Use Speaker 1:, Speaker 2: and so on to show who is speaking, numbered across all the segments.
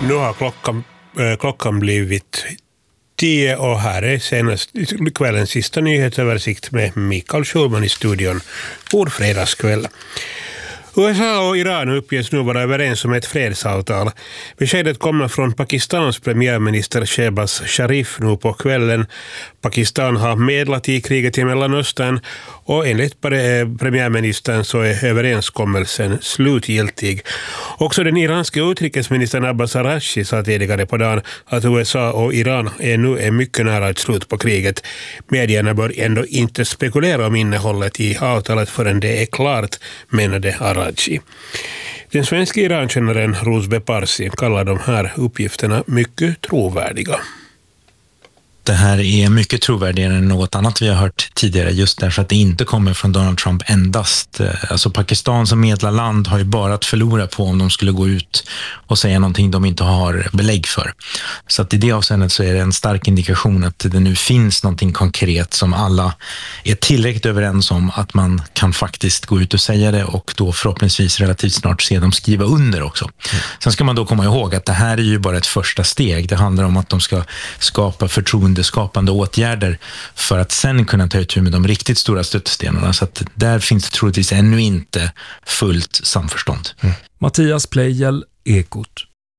Speaker 1: Nu har klockan blivit 10 och här är kvällens sista nyhetsöversikt med Mikael Schulman i studion. God fredagskväll. USA och Iran uppges nu vara överens om ett fredsavtal. Beskedet kommer från Pakistans premiärminister Shehbaz Sharif nu på kvällen. Pakistan har medlat i kriget i Mellanöstern och enligt premiärministern så är överenskommelsen slutgiltig. Också den iranske utrikesministern Abbas Araghchi sa tidigare på dagen att USA och Iran nu är mycket nära ett slut på kriget. Medierna bör ändå inte spekulera om innehållet i avtalet förrän det är klart, menade Araghchi. Den svenska Irankännaren Rozbe Parsi kallar de här uppgifterna mycket trovärdiga.
Speaker 2: Det här är mycket trovärdigare än något annat vi har hört tidigare, just därför att det inte kommer från Donald Trump endast. Alltså Pakistan som medlarland har ju bara att förlora på om de skulle gå ut och säga någonting de inte har belägg för. Så att i det avseendet så är det en stark indikation att det nu finns någonting konkret som alla är tillräckligt överens om att man kan faktiskt gå ut och säga det och då förhoppningsvis relativt snart se dem skriva under också. Sen ska man då komma ihåg att det här är ju bara ett första steg. Det handlar om att de ska skapa förtroendeskapande åtgärder för att sen kunna ta itu med de riktigt stora stöttestenarna. Så att där finns det troligtvis ännu inte fullt samförstånd.
Speaker 3: Mattias Pleijel, Ekot.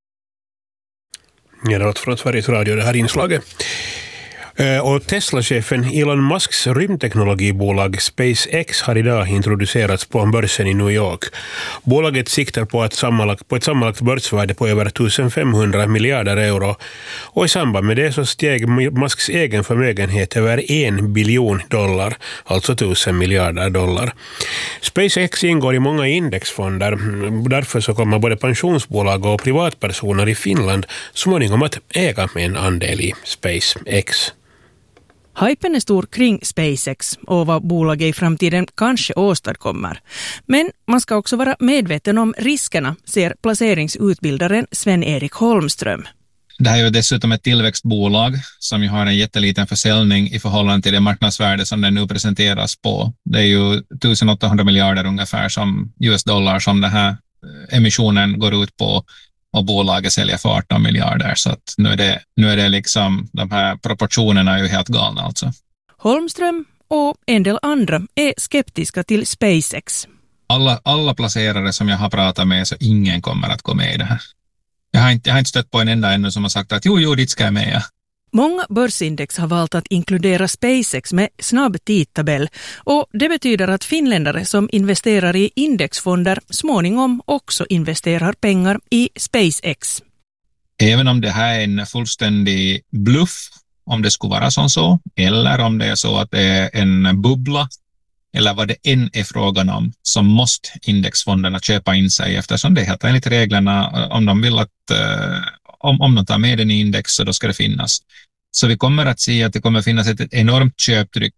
Speaker 1: Ja, det var från Sveriges Radio det här inslaget. Och Tesla-chefen Elon Musks rymdteknologibolag SpaceX har idag introducerats på börsen i New York. Bolaget siktar på ett sammanlagt börsvärde på över 1500 miljarder euro. Och i samband med det så steg Musks egen förmögenhet över $1 biljon, alltså 1000 miljarder dollar. SpaceX ingår i många indexfonder. Därför så kommer både pensionsbolag och privatpersoner i Finland småningom att äga med en andel i SpaceX.
Speaker 4: Hypen är stor kring SpaceX och vad bolaget i framtiden kanske åstadkommer. Men man ska också vara medveten om riskerna, ser placeringsutbildaren Sven-Erik Holmström.
Speaker 5: Det här är ju dessutom ett tillväxtbolag som ju har en jätteliten försäljning i förhållande till det marknadsvärde som den nu presenteras på. Det är ju 1800 miljarder ungefär som US-dollar som den här emissionen går ut på. Och bolaget säljer för 18 miljarder, så att nu är det liksom, de här proportionerna är ju helt galna alltså.
Speaker 4: Holmström och en del andra är skeptiska till SpaceX.
Speaker 5: Alla placerare som jag har pratat med, så ingen kommer att gå med i det här. Jag har inte stött på en enda ännu som har sagt att jo, dit ska jag med. Ja.
Speaker 4: Många börsindex har valt att inkludera SpaceX med snabb tidtabell och det betyder att finländare som investerar i indexfonder småningom också investerar pengar i SpaceX.
Speaker 5: Även om det här är en fullständig bluff, om det skulle vara så, eller om det är så att det är en bubbla, eller vad det än är frågan om, så måste indexfonderna köpa in sig eftersom det är helt enligt reglerna om de vill att om de tar med den i index så då ska det finnas. Så vi kommer att se att det kommer finnas ett enormt köptryck.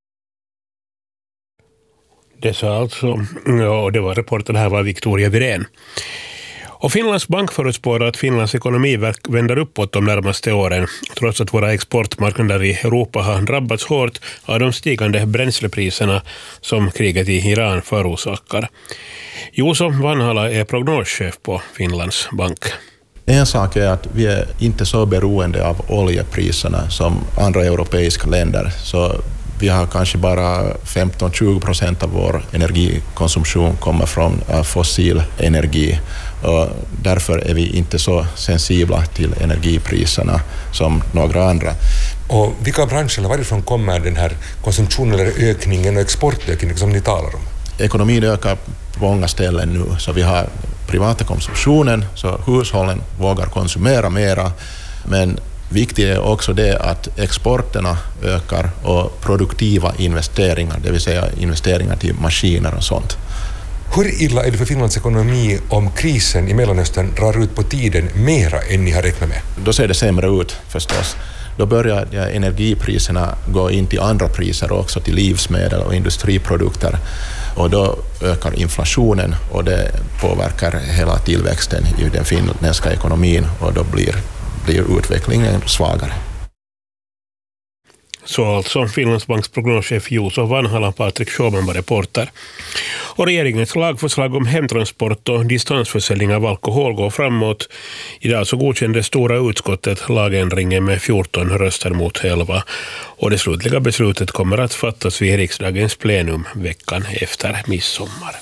Speaker 1: Det sa alltså, ja, det var reporten här var Victoria Virén. Och Finlands bank förutspår att Finlands ekonomi vänder uppåt de närmaste åren, trots att våra exportmarknader i Europa har drabbats hårt av de stigande bränslepriserna som kriget i Iran förorsakar. Juuso Vanhala är prognoschef på Finlands bank.
Speaker 6: En sak är att vi är inte så beroende av oljepriserna som andra europeiska länder. Så vi har kanske bara 15-20% av vår energikonsumtion kommer från fossil energi. Och därför är vi inte så sensibla till energipriserna som några andra.
Speaker 7: Och vilka branscher, varifrån kommer den här konsumtionen eller ökningen och exportökningen som ni talar om?
Speaker 6: Ekonomin ökar på många ställen nu, så vi har privata konsumtionen, så hushållen vågar konsumera mera, men viktigt är också det att exporterna ökar och produktiva investeringar, det vill säga investeringar till maskiner och sånt.
Speaker 7: Hur illa är det för Finlands ekonomi om krisen i Mellanöstern drar ut på tiden mera än ni har räknat med?
Speaker 6: Då ser det sämre ut förstås. Då börjar energipriserna gå in till andra priser också, till livsmedel och industriprodukter. Och då ökar inflationen och det påverkar hela tillväxten i den finländska ekonomin och då blir utvecklingen svagare.
Speaker 1: Så alltså Finlands Banks prognoschef Juuso Vanhala, Patrik Sjöman var reporter. Och regeringens lagförslag om hemtransport och distansförsäljning av alkohol går framåt. Idag så godkände stora utskottet lagändringen med 14 röster mot 11. Och det slutliga beslutet kommer att fattas vid riksdagens plenum veckan efter midsommar.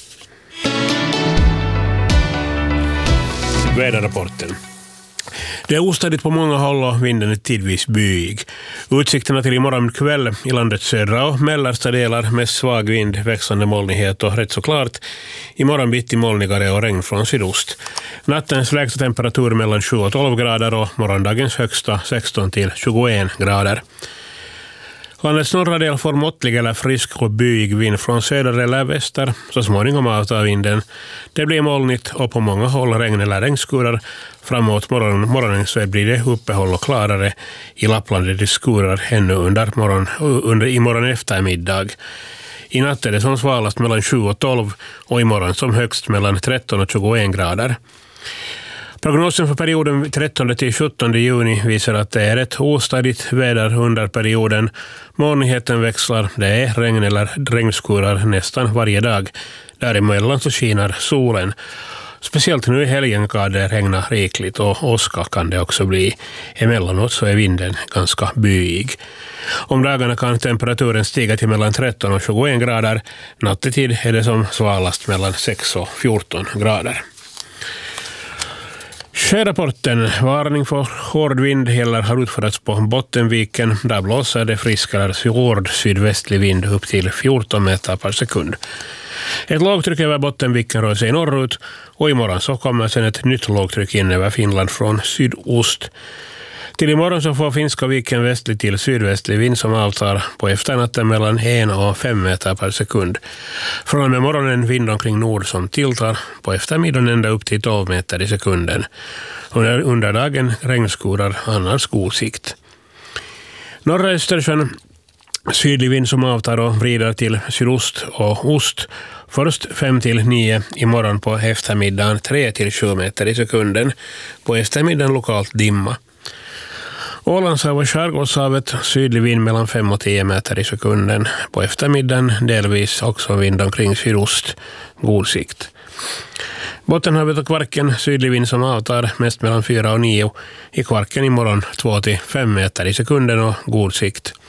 Speaker 1: Väderrapporten. Det är ostadigt på många håll och vinden är tidvis byig. Utsikterna till imorgon kväll i landets södra och mellersta delar med svag vind, växande molnighet och rätt så klart. Imorgon bitti molnigare och regn från sydost. Nattens lägsta temperatur mellan 7 och 12 grader och morgondagens högsta 16 till 21 grader. Landets norra del får måttlig eller frisk och byig vind från söder eller väster. Så småningom avtar vinden. Det blir molnigt och på många håll regn eller regnskurar. Framåt morgonen så blir det uppehåll och klarare. I Lappland är det skurar ännu i morgon eftermiddag. I natt är det som svalast mellan 7 och 12 och imorgon som högst mellan 13 och 21 grader. Prognosen för perioden 13 till 17 juni visar att det är ett ostadigt väder under perioden. Molnigheten växlar, det är regn eller regnskurar nästan varje dag. Däremellan så skiner solen. Speciellt nu i helgen kan det regna rikligt och åska kan det också bli. Emellanåt så är vinden ganska byig. Om dagarna kan temperaturen stiga till mellan 13 och 21 grader. Nattetid är det som svalast mellan 6 och 14 grader. Sjörapporten, varning för hård vind eller har utförts på Bottenviken. Där blåser det friskare hård sydvästlig vind upp till 14 meter per sekund. Ett lågtryck över Bottenviken rör sig norrut och imorgon så kommer sen ett nytt lågtryck in över Finland från sydost. Till imorgon så får Finska viken västlig till sydvästlig vind som avtar på efternatten mellan 1 och 5 meter per sekund. Från och med morgonen vind omkring nord som tilltar, på eftermiddagen ända upp till 12 meter i sekunden. Under dagen regnskurar, annars god sikt. Norra Östersjön, sydlig vind som avtar och vrider till sydost och ost. Först 5 till 9 imorgon, på eftermiddagen 3 till 7 meter i sekunden. På eftermiddagen lokalt dimma. Ålandshav och Skärgårdshavet, sydlig vind mellan 5 och 10 meter i sekunden. På eftermiddagen delvis också vind omkring sydost, god sikt. Bottenhavet och Kvarken, sydlig vind som avtar, mest mellan 4 och 9. I Kvarken imorgon 2 till 5 meter i sekunden och god sikt.